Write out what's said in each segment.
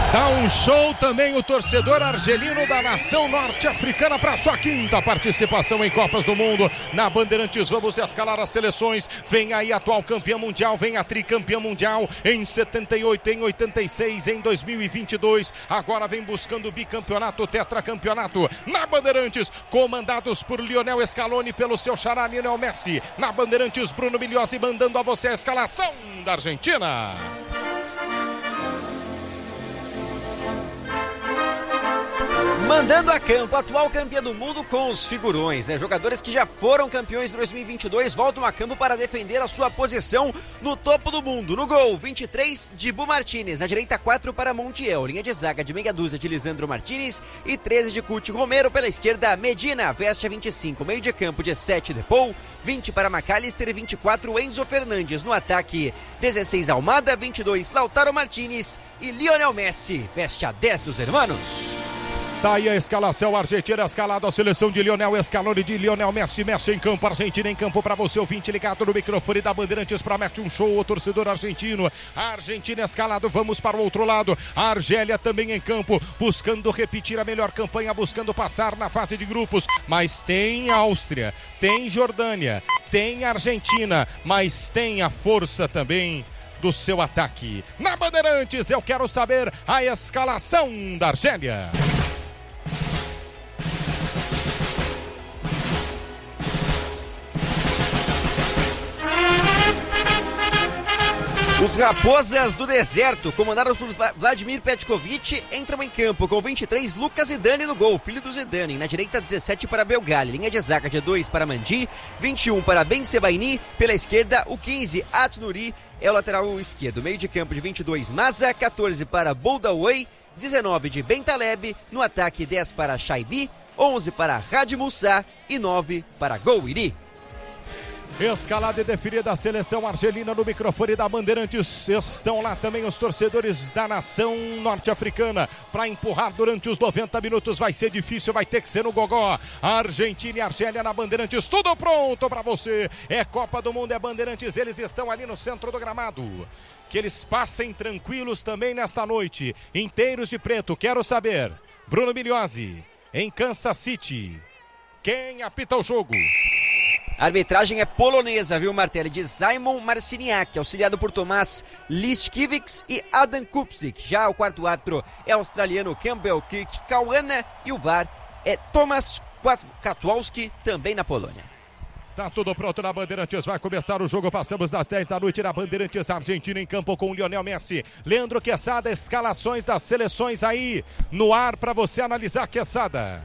Dá um show também o torcedor argelino da nação norte-africana para sua quinta participação em Copas do Mundo. Na Bandeirantes vamos escalar as seleções. Vem aí a atual campeã mundial, vem a tricampeã mundial em 78, em 86, em 2022. Agora vem buscando o bicampeonato, tetracampeonato. Na Bandeirantes, comandados por Lionel Scaloni, pelo seu xará Lionel Messi. Na Bandeirantes, Bruno Migliozzi mandando a você a escalação da Argentina. Mandando a campo, atual campeã do mundo com os figurões, né? Jogadores que já foram campeões de 2022 voltam a campo para defender a sua posição no topo do mundo. No gol, 23, Dibu Martínez. Na direita, 4 para Montiel. Linha de zaga de meia dúzia de Lisandro Martínez e 13 de Cuti Romero. Pela esquerda, Medina, veste a 25. Meio de campo, 17, Depou. 20 para McAllister e 24, Enzo Fernandes. No ataque, 16, Almada. 22, Lautaro Martínez. E Lionel Messi, veste a 10 dos hermanos. Tá aí a escalação argentina, escalada a seleção de Lionel Scaloni, de Lionel Messi. Messi em campo, Argentina em campo para você, ouvinte ligado no microfone da Bandeirantes, promete um show, o torcedor argentino. A Argentina escalado, vamos para o outro lado. A Argélia também em campo, buscando repetir a melhor campanha, buscando passar na fase de grupos. Mas tem Áustria, tem Jordânia, tem Argentina, mas tem a força também do seu ataque. Na Bandeirantes, eu quero saber a escalação da Argélia. Os Raposas do Deserto, comandados por Vladimir Petkovic, entram em campo com 23, Lucas Zidane no gol, filho do Zidane. Na direita, 17 para Belgali, linha de zaga de 2 para Mandi, 21 para Ben Sebaini. Pela esquerda, o 15, Atnuri, é o lateral esquerdo. Meio de campo de 22, Maza, 14 para Boldaway, 19 de Ben Taleb. No ataque, 10 para Shaibi, 11 para Hadi Moussa e 9 para Gouiri. Escalada e definida a seleção argelina no microfone da Bandeirantes. Estão lá também os torcedores da nação norte-africana para empurrar durante os 90 minutos. Vai ser difícil, vai ter que ser no gogó. A Argentina e a Argélia na Bandeirantes, tudo pronto para você. É Copa do Mundo, é Bandeirantes, eles estão ali no centro do gramado. Que eles passem tranquilos também nesta noite, inteiros de preto. Quero saber, Bruno Migliozzi, em Kansas City, quem apita o jogo? A arbitragem é polonesa, viu, Martelli? De Simon Marciniak, auxiliado por Tomás Liszkiewicz e Adam Kupczyk. Já o quarto árbitro é australiano Campbell Kirk-Kawana e o VAR é Tomasz Katwalski, também na Polônia. Tá tudo pronto na Bandeirantes, vai começar o jogo, passamos das 10 da noite na Bandeirantes, Argentina em campo com o Lionel Messi. Leandro Quesada, escalações das seleções aí no ar para você analisar, Quesada.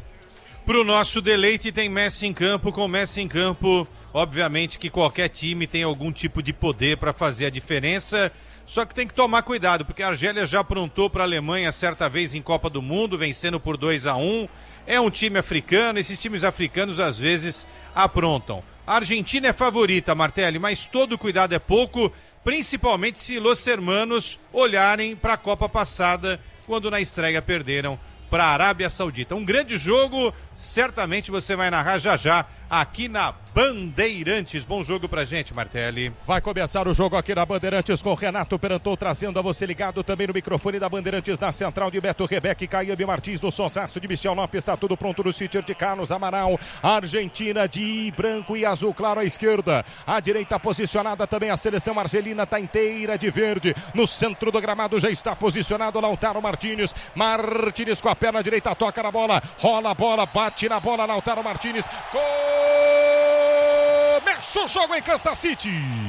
Pro nosso deleite tem Messi em campo, com Messi em campo, obviamente que qualquer time tem algum tipo de poder para fazer a diferença, só que tem que tomar cuidado, porque a Argélia já aprontou para a Alemanha certa vez em Copa do Mundo, vencendo por 2-1, é um time africano, esses times africanos às vezes aprontam. A Argentina é favorita, Martelli, mas todo cuidado é pouco, principalmente se Los Hermanos olharem para a Copa passada, quando na estreia perderam para a Arábia Saudita. Um grande jogo, certamente você vai narrar já aqui na Bandeirantes. Bom jogo pra gente, Martelli. Vai começar o jogo aqui na Bandeirantes com Renato Peranton trazendo a você ligado também no microfone da Bandeirantes, na central de Beto Rebeque, Caiambe Martins, do Sonsaço de Michel Lopes, está tudo pronto no sítio de Carlos Amaral. Argentina de branco e azul claro à esquerda, à direita posicionada também a seleção argelina, está inteira de verde. No centro do gramado já está posicionado Lautaro Martínez. Martínez com a perna direita, toca na bola, rola a bola, bate na bola, Lautaro Martínez. Começa o jogo em Kansas City.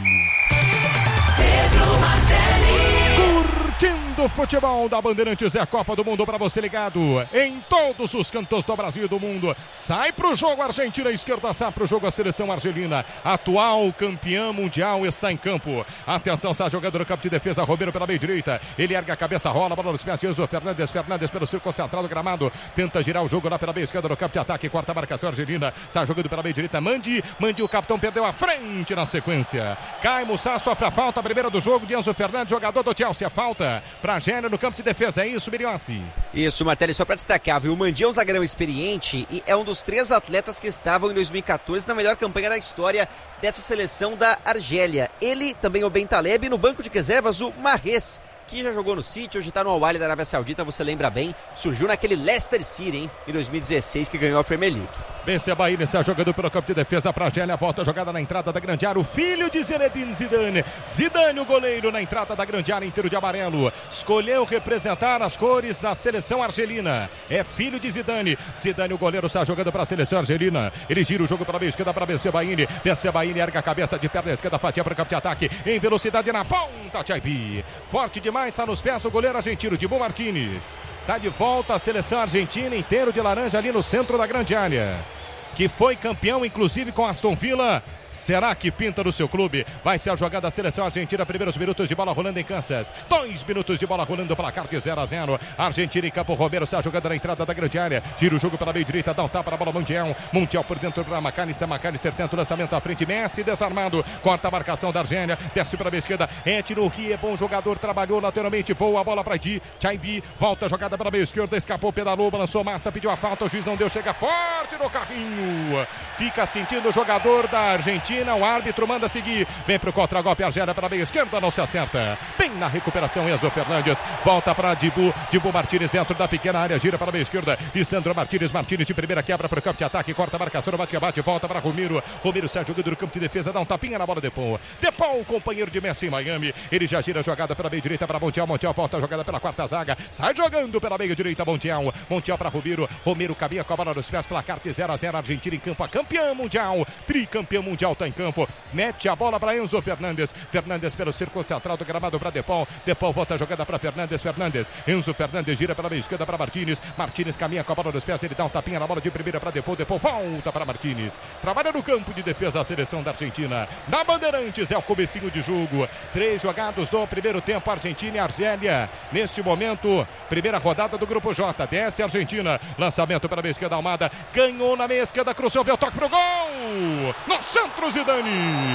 Pedro Martelli. Curtindo o futebol da Bandeirantes, é a Copa do Mundo para você ligado em todos os cantos do Brasil e do mundo. Sai pro jogo Argentina, esquerda, sai pro jogo a seleção argelina. Atual campeã mundial está em campo. Atenção, está jogando no campo de defesa, Romero pela meia direita. Ele erga a cabeça, rola a bola nos pés de Enzo Fernandes pelo círculo central do gramado. Tenta girar o jogo lá pela meia esquerda no campo de ataque. Quarta marcação argelina. Está jogando pela meia direita, Mandi, o capitão perdeu a frente na sequência. Cai Moussa, sofre a falta, a primeira do jogo de Enzo Fernandes, jogador do Chelsea. A falta para Argélia no campo de defesa, é isso, Migliozzi? Isso, Martelli, só para destacar, viu? O Mandi é um zagueirão experiente e é um dos 3 atletas que estavam em 2014 na melhor campanha da história dessa seleção da Argélia. Ele, também o Ben Taleb, no banco de reservas, o Mahrez, aqui, já jogou no City, hoje tá no Al Ahly da Arábia Saudita, você lembra bem, surgiu naquele Leicester City, hein, em 2016, que ganhou a Premier League. Bensebaini está jogando pelo campo de defesa para Argélia, volta a jogada na entrada da grande área, o filho de Zinedine Zidane. Zidane, o goleiro, na entrada da grande área, inteiro de amarelo. Escolheu representar as cores da seleção argelina. É filho de Zidane. Zidane, o goleiro, está jogando para a seleção argelina. Ele gira o jogo para a meia esquerda para Bensebaini. Bensebaini erga a cabeça de perna esquerda, fatia para o campo de ataque. Em velocidade na ponta, Chaibi. Forte demais, está nos pés do goleiro argentino, Dibu Martínez. Está de volta a seleção argentina, inteiro de laranja ali no centro da grande área. Que foi campeão, inclusive, com Aston Villa. Será que pinta no seu clube? Vai ser a jogada da seleção argentina. Primeiros minutos de bola rolando em Kansas. 2 minutos de bola rolando, placar de 0-0. Argentina em campo. Romero está jogando na entrada da grande área. Gira o jogo pela meia direita. Dá um tapa na bola. Mundial por dentro para McAllister. McAllister tenta o lançamento à frente. Messi desarmado. Corta a marcação da Argélia. Desce para a meia esquerda. Etno Rie, bom jogador. Trabalhou lateralmente. Boa bola para Di. Chaibi. Volta a jogada para a meia esquerda. Escapou, pedalou, balançou massa. Pediu a falta. O juiz não deu. Chega forte no carrinho. Fica sentindo o jogador da Argentina. O árbitro manda seguir. Vem pro contra-golpe. Argélia para a meia esquerda. Não se acerta. Bem na recuperação. Enzo Fernandes. Volta para Dibu. Dibu Martínez dentro da pequena área. Gira para a meia esquerda. Lisandro Martínez. Martínez de primeira quebra para o campo de ataque. Corta a marcação. Bate-bate. Volta para Romero. Romero sai jogando no campo de defesa. Dá um tapinha na bola. Depou. Depou, companheiro de Messi em Miami. Ele já gira a jogada pela meia direita para Montiel. Montiel volta a jogada pela quarta zaga. Sai jogando pela meia direita. Montiel. Montiel para Romero. Romero caminha com a bola nos pés. Placar de 0-0. Argentina em campo. A campeã mundial. Tricampeão mundial está em campo. Mete a bola para Enzo Fernandes. Fernandes pelo círculo central do gramado para Depol. Depol volta a jogada para Fernandes. Enzo Fernandes gira pela meia esquerda para Martínez. Martínez caminha com a bola nos pés. Ele dá um tapinha na bola de primeira para Depol. Depol volta para Martínez. Trabalha no campo de defesa a seleção da Argentina. Na Bandeirantes é o comecinho de jogo. 3 jogados do primeiro tempo. Argentina e Argélia. Neste momento, primeira rodada do grupo J. Desce a Argentina. Lançamento para a meia esquerda. Almada ganhou na meia esquerda. Cruzou, veio o toque pro gol. No centro, Zidane.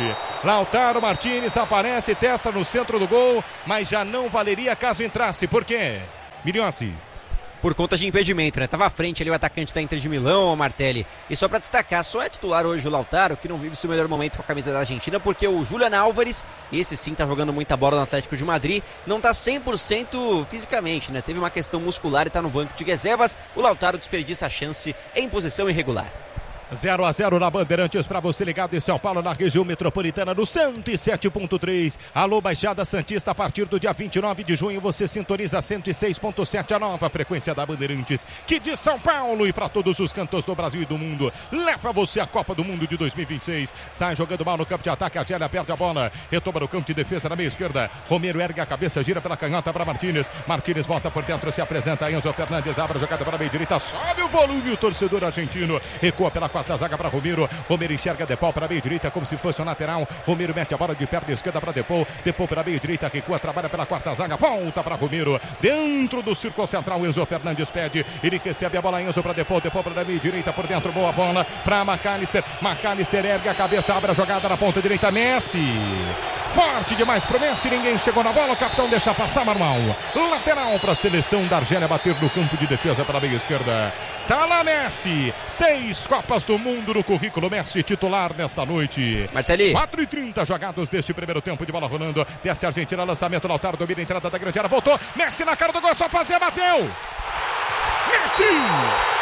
Lautaro Martínez aparece, testa no centro do gol, mas já não valeria caso entrasse. Por quê? Milhões. Por conta de impedimento, né? Tava à frente ali o atacante da Inter de Milão, o Martelli. E só pra destacar, só é titular hoje o Lautaro, que não vive seu melhor momento com a camisa da Argentina, porque o Julián Álvares, esse sim tá jogando muita bola no Atlético de Madrid, não tá 100% fisicamente, né? Teve uma questão muscular e tá no banco de reservas. O Lautaro desperdiça a chance em posição irregular. 0-0 na Bandeirantes para você ligado em São Paulo, na região metropolitana, no 107.3. Alô, Baixada Santista, a partir do dia 29 de junho você sintoniza 106.7, a nova frequência da Bandeirantes, que de São Paulo e para todos os cantos do Brasil e do mundo, leva você à Copa do Mundo de 2026. Sai jogando mal no campo de ataque, a Argélia perde a bola, retoma no campo de defesa na meia esquerda. Romero ergue a cabeça, gira pela canhota para Martínez. Martínez volta por dentro, se apresenta Enzo Fernandes, abre a jogada para a meia direita, sobe o volume, o torcedor argentino recua pela quarta zaga para Romero. Romero enxerga Depol para a meia direita como se fosse um lateral. Romero mete a bola de perna esquerda para Depol. Depol para a meia direita, recua, trabalha pela quarta zaga, volta para Romero. Dentro do círculo central, Enzo Fernandes pede. Ele recebe a bola, Enzo para Depol. Depol para a meia direita, por dentro, boa bola para McAllister. McAllister ergue a cabeça, abre a jogada na ponta direita. Messi. Forte demais pro Messi, ninguém chegou na bola. O capitão deixa passar, Marmal. Lateral para a seleção da Argélia bater no campo de defesa para a meia esquerda. Tá lá Messi. 6 Copas do Mundo no currículo. Messi titular nesta noite. Martelli. 4:30 jogados deste primeiro tempo de bola rolando. Desce a Argentina, lançamento, Lautaro domina a entrada da grande área. Voltou. Messi na cara do gol, só fazer, bateu. Messi.